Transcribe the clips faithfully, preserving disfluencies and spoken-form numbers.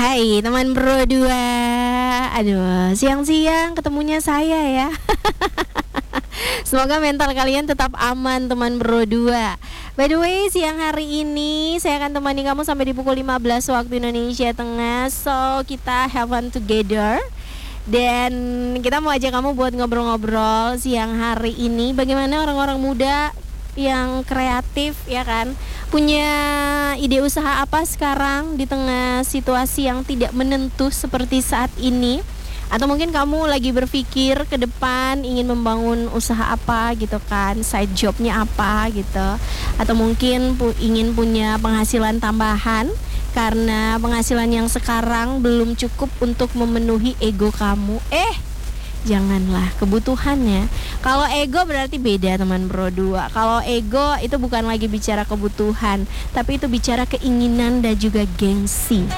Hai teman Bro dua. Aduh, siang-siang ketemunya saya ya. Semoga mental kalian tetap aman teman Bro dua. By the way, siang hari ini saya akan temani kamu sampai di pukul lima belas waktu Indonesia Tengah. So, kita have fun together. Dan kita mau ajak kamu buat ngobrol-ngobrol siang hari ini. Bagaimana orang-orang muda yang kreatif ya kan, punya ide usaha apa sekarang di tengah situasi yang tidak menentu seperti saat ini. Atau mungkin kamu lagi berpikir ke depan ingin membangun usaha apa gitu kan, side jobnya apa gitu. Atau mungkin pu- ingin punya penghasilan tambahan karena penghasilan yang sekarang belum cukup untuk memenuhi ego kamu. Eh, janganlah, kebutuhannya. Kalau ego berarti beda teman Bro dua. Kalau ego itu bukan lagi bicara kebutuhan, tapi itu bicara keinginan dan juga gengsi.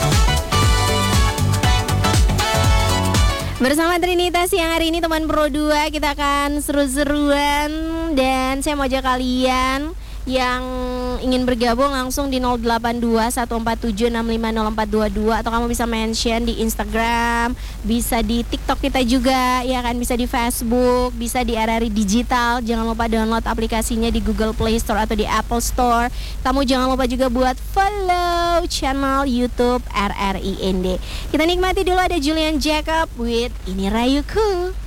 Bersama Trinitas yang hari ini teman Bro dua, kita akan seru-seruan. Dan saya mau ajak kalian yang ingin bergabung langsung di nol delapan dua satu empat tujuh enam lima nol empat dua dua, atau kamu bisa mention di Instagram, bisa di TikTok kita juga ya kan, bisa di Facebook, bisa di R R I Digital. Jangan lupa download aplikasinya di Google Play Store atau di Apple Store. Kamu jangan lupa juga buat follow channel YouTube R R I N D. Kita nikmati dulu, ada Julian Jacob with Ini Rayuku.